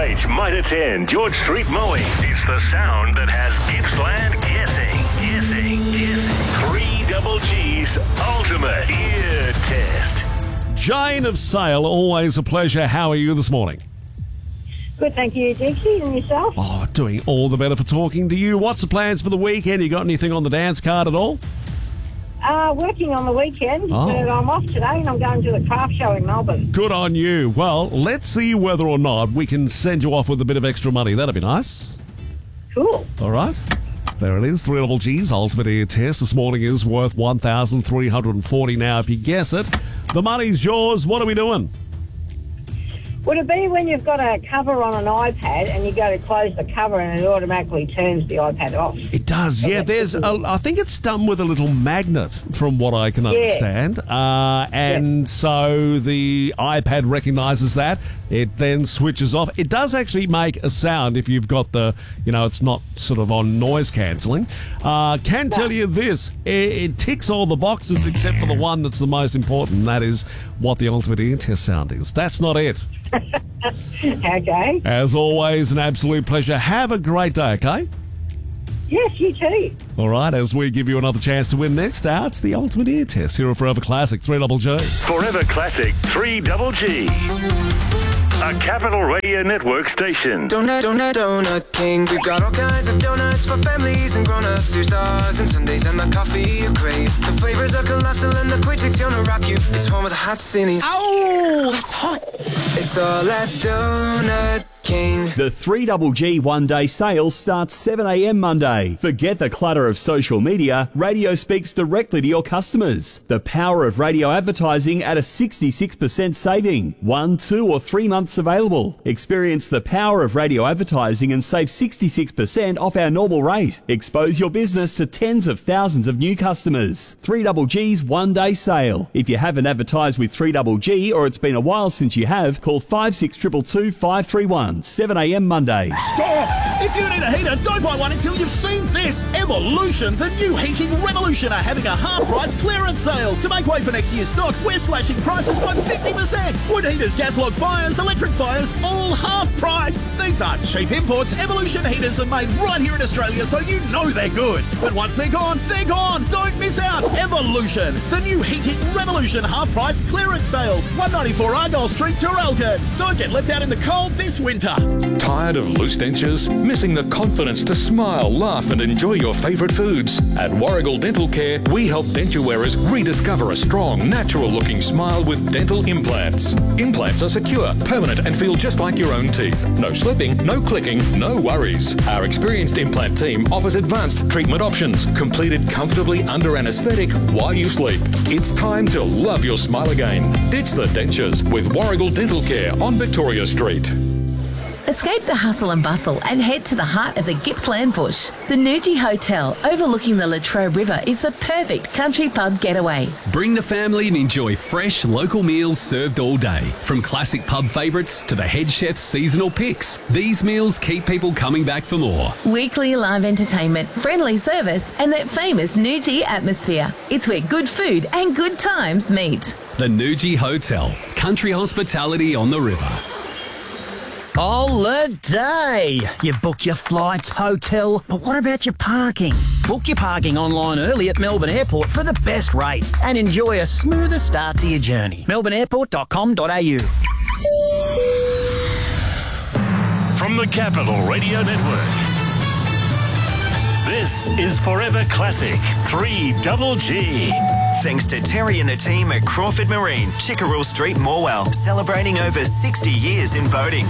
H Mitre 10, George Street Mowing. It's the sound that has Gippsland guessing. 3GG's ultimate ear test. Jane of Sale, always a pleasure. How are you this morning? Good, thank you, Dixie. And yourself? Oh, doing all the better for talking to you. What's the plans for the weekend? You got anything on the dance card at all? Working on the weekend, but I'm off today and I'm going to the craft show in Melbourne. Good on you. Well, let's see whether or not we can send you off with a bit of extra money. That'd be nice. Cool. All right. There it is. 3GG's ultimate ear test this morning is worth $1,340. Now, if you guess it, the money's yours. What are we doing? Would it be when you've got a cover on an iPad and you go to close the cover and it automatically turns the iPad off? It does, yeah. I think it's done with a little magnet, from what I can understand. So the iPad recognises that. It then switches off. It does actually make a sound if you've got it's not sort of on noise cancelling. Tell you this, it ticks all the boxes except for the one that's the most important, and that is what the ultimate ear test sound is. That's not it. Okay. As always, an absolute pleasure. Have a great day, okay? Yes, you too. All right, as we give you another chance to win next hour, it's the ultimate ear test here at Forever Classic 3GG. Forever Classic 3GG. A Capital Radio Network station. Donut King. We've got all kinds of donuts for families and grown-ups. Here's dogs and Sundays and the coffee you crave. The flavors are colossal and the quick chick's gonna rock you. It's home with a hot ceiling. Ow! That's hot. It's all at Donut King. The 3GG one-day sale starts 7 a.m. Monday. Forget the clutter of social media. Radio speaks directly to your customers. The power of radio advertising at a 66% saving. 1, 2 or 3 months available. Experience the power of radio advertising and save 66% off our normal rate. Expose your business to tens of thousands of new customers. 3GG's one-day sale. If you haven't advertised with 3GG or it's been a while since you have, call 5622 531. 7 a.m. Monday. Stop! If you need a heater, don't buy one until you've seen this. Evolution, the new heating revolution, are having a half-price clearance sale. To make way for next year's stock, we're slashing prices by 50%. Wood heaters, gas log fires, electric fires, all half price. These aren't cheap imports. Evolution heaters are made right here in Australia, so you know they're good. But once they're gone, they're gone. Don't miss out. Evolution, the new heating revolution half-price clearance sale. 194 Argyle Street, Traralgon. Don't get left out in the cold this winter. Tired of loose dentures? Missing the confidence to smile, laugh and enjoy your favourite foods? At Warrigal Dental Care, we help denture wearers rediscover a strong, natural-looking smile with dental implants. Implants are secure, permanent and feel just like your own teeth. No slipping, no clicking, no worries. Our experienced implant team offers advanced treatment options, completed comfortably under anaesthetic while you sleep. It's time to love your smile again. Ditch the dentures with Warrigal Dental Care on Victoria Street. Escape the hustle and bustle and head to the heart of the Gippsland bush. The Nuji Hotel, overlooking the Latrobe River, is the perfect country pub getaway. Bring the family and enjoy fresh local meals served all day. From classic pub favourites to the head chef's seasonal picks, these meals keep people coming back for more. Weekly live entertainment, friendly service and that famous Nuji atmosphere. It's where good food and good times meet. The Nuji Hotel, country hospitality on the river. Holiday! You booked your flights, hotel, but what about your parking? Book your parking online early at Melbourne Airport for the best rates and enjoy a smoother start to your journey. melbourneairport.com.au. From the Capital Radio Network, this is Forever Classic 3GG. Thanks to Terry and the team at Crawford Marine, Chickerell Street, Morwell, celebrating over 60 years in boating.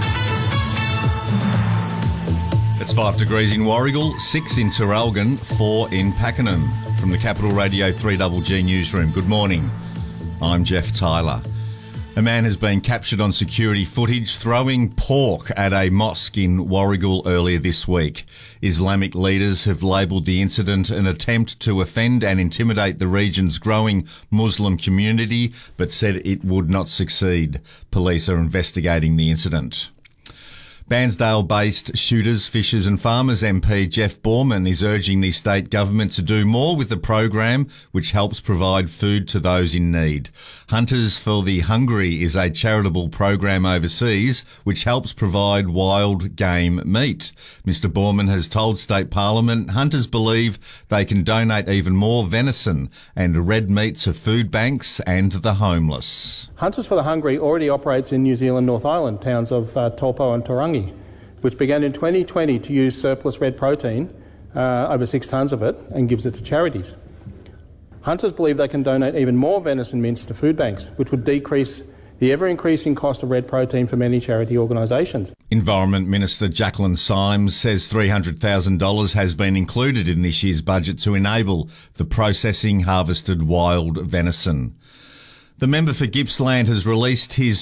It's 5 degrees in Warrigal, 6 in Traralgon, 4 in Pakenham. From the Capital Radio 3GG newsroom, good morning. I'm Jeff Tyler. A man has been captured on security footage throwing pork at a mosque in Warrigal earlier this week. Islamic leaders have labelled the incident an attempt to offend and intimidate the region's growing Muslim community, but said it would not succeed. Police are investigating the incident. Bairnsdale-based Shooters, Fishers and Farmers MP Jeff Borman is urging the state government to do more with the program which helps provide food to those in need. Hunters for the Hungry is a charitable program overseas which helps provide wild game meat. Mr Borman has told State Parliament hunters believe they can donate even more venison and red meat to food banks and the homeless. Hunters for the Hungry already operates in New Zealand North Island towns of Taupo and Tauranga, which began in 2020 to use surplus red protein, over 6 tonnes of it, and gives it to charities. Hunters believe they can donate even more venison mince to food banks, which would decrease the ever-increasing cost of red protein for many charity organisations. Environment Minister Jacqueline Symes says $300,000 has been included in this year's budget to enable the processing harvested wild venison. The member for Gippsland has released his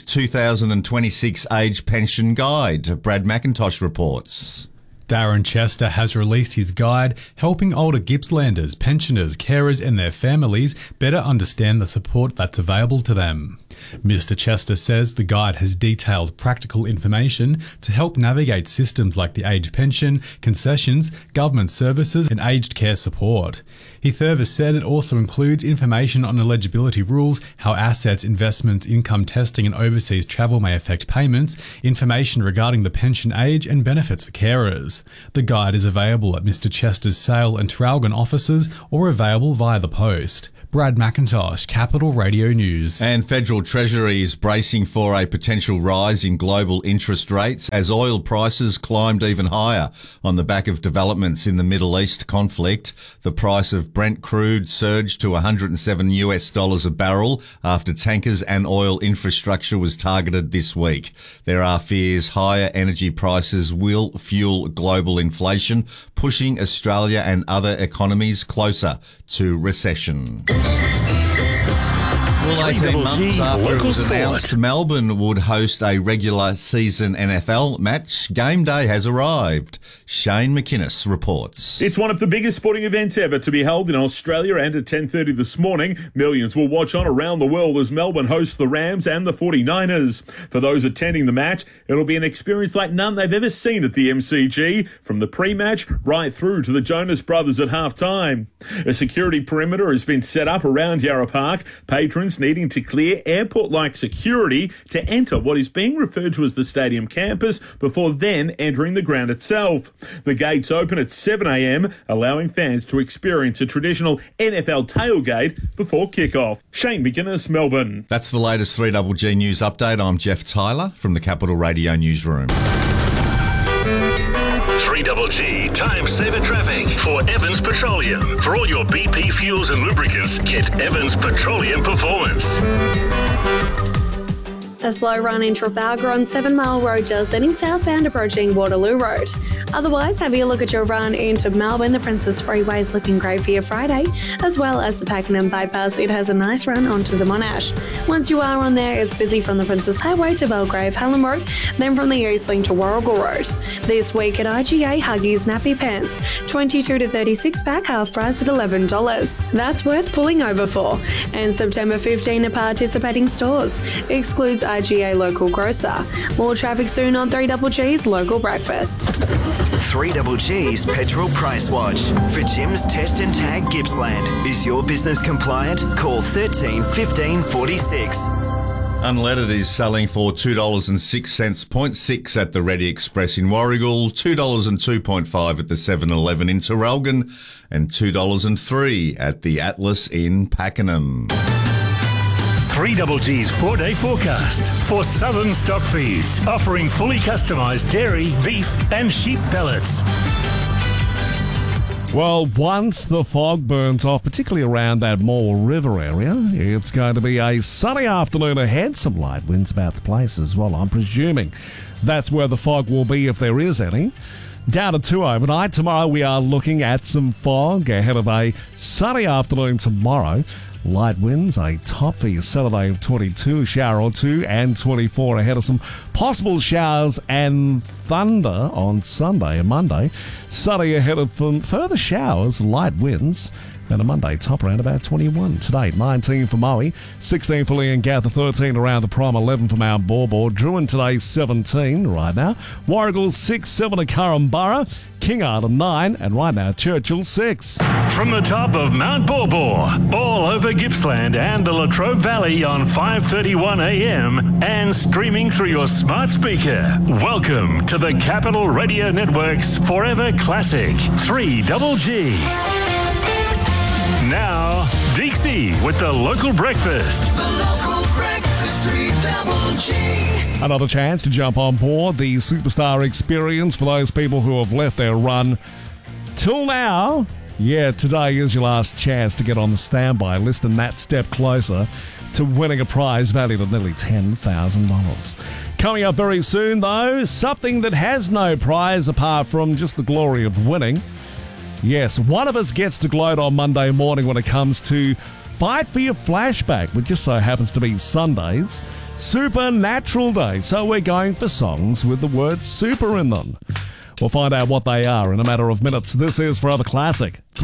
2026 age pension guide. Brad McIntosh reports. Darren Chester has released his guide helping older Gippslanders, pensioners, carers and their families better understand the support that's available to them. Mr Chester says the guide has detailed practical information to help navigate systems like the age pension, concessions, government services and aged care support. He further said it also includes information on eligibility rules, how assets, investments, income testing and overseas travel may affect payments, information regarding the pension age and benefits for carers. The guide is available at Mr Chester's Sale and Traralgon offices or available via the post. Brad McIntosh, Capital Radio News. And Federal Treasury is bracing for a potential rise in global interest rates as oil prices climbed even higher on the back of developments in the Middle East conflict. The price of Brent crude surged to $107 a barrel after tankers and oil infrastructure was targeted this week. There are fears higher energy prices will fuel global inflation, pushing Australia and other economies closer to recession. Well, 18 months after it was announced Melbourne would host a regular season NFL match, game day has arrived. Shane McInnes reports. It's one of the biggest sporting events ever to be held in Australia, and at 10:30 this morning, millions will watch on around the world as Melbourne hosts the Rams and the 49ers. For those attending the match, it'll be an experience like none they've ever seen at the MCG, from the pre-match right through to the Jonas Brothers at half-time. A security perimeter has been set up around Yarra Park, patrons needing to clear airport-like security to enter what is being referred to as the stadium campus before then entering the ground itself. The gates open at 7 a.m, allowing fans to experience a traditional NFL tailgate before kickoff. Shane McInnes, Melbourne. That's the latest 3GG News update. I'm Jeff Tyler from the Capital Radio Newsroom. 3GG Time Saver Traffic for Evans Petroleum. For all your BP fuels and lubricants, get Evans Petroleum Performance. A slow run in Trafalgar on 7 Mile Road just heading southbound approaching Waterloo Road. Otherwise, having a look at your run into Melbourne, the Princess Freeway is looking great for your Friday, as well as the Pakenham Bypass. It has a nice run onto the Monash. Once you are on there, it's busy from the Princess Highway to Belgrave Hallam Road, then from the Eastlink to Warrigal Road. This week at IGA, Huggies Nappy Pants, 22 to 36 pack, half price at $11. That's worth pulling over for. And September 15 at participating stores. Excludes IGA Local Grocer. More traffic soon on 3GG's Local Breakfast. 3GG's Petrol Price Watch. For Jim's Test and Tag Gippsland. Is your business compliant? Call 13 15 46. Unleaded is selling for $2.06, 0.6 at the Ready Express in Warrigal, $2.02.5 at the 7-Eleven in Traralgon, and $2.03 at the Atlas in Pakenham. 3GG's 4-day forecast for Southern Stock Feeds, offering fully customised dairy, beef and sheep pellets. Well, once the fog burns off, particularly around that Morwell River area, it's going to be a sunny afternoon ahead. Some light winds about the place as well, I'm presuming. That's where the fog will be if there is any. Down to 2 overnight. Tomorrow we are looking at some fog ahead of a sunny afternoon tomorrow. Light winds, a top for your Saturday of 22, a shower or two, and 24 ahead of some possible showers and thunder on Sunday and Monday. Sunday ahead of further showers, light winds, And a Monday top around about 21. Today, 19 for Maui, 16 for Leongatha, 13 around the Prime, 11 for Mount Borbor. Druin today, 17 right now. Warragul 6, 7 at Currumbara. King Island 9, and right now Churchill 6. From the top of Mount Borbor, all over Gippsland and the Latrobe Valley on 5:31 a.m. and streaming through your smart speaker. Welcome to the Capital Radio Network's Forever Classic 3GG. Now, Dixie with the local breakfast. The local breakfast 3GG. Another chance to jump on board the Superstar Experience for those people who have left their run till now. Yeah, today is your last chance to get on the standby list and that step closer to winning a prize valued at nearly $10,000. Coming up very soon, though, something that has no prize apart from just the glory of winning. Yes, one of us gets to gloat on Monday morning when it comes to Fight for Your Flashback, which just so happens to be Sunday's Supernatural Day. So we're going for songs with the word super in them. We'll find out what they are in a matter of minutes. This is Forever Classic.